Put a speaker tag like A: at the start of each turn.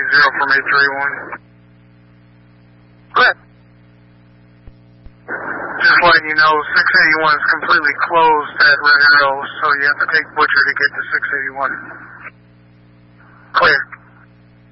A: from 831.
B: Good.
A: Just letting you know, 681 is completely closed at Red Arrow, so you have to take Butcher to get to 681.
B: Clear.